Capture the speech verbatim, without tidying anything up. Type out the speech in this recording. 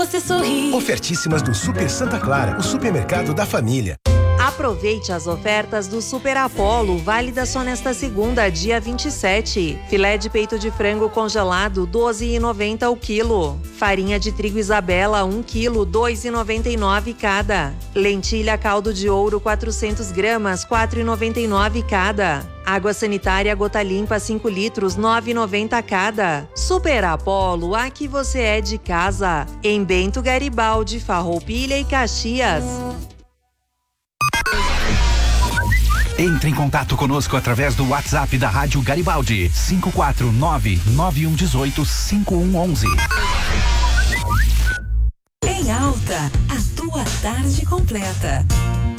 você sorrir. Ofertíssimas do Super Santa Clara, o supermercado da família. Aproveite as ofertas do Super Apollo, válidas só nesta segunda, dia vinte e sete. Filé de peito de frango congelado, doze reais e noventa centavos o quilo. Farinha de trigo Isabela, um quilo, dois reais e noventa e nove centavos cada. Lentilha caldo de ouro, quatrocentas gramas, quatro reais e noventa e nove centavos cada. Água sanitária gota limpa, cinco litros, nove reais e noventa centavos cada. Super Apollo, aqui você é de casa. Em Bento Garibaldi, Farroupilha e Caxias. Entre em contato conosco através do WhatsApp da Rádio Garibaldi, cinco quatro nove, nove um um oito, cinco um um um. Em Alta, a tua tarde completa.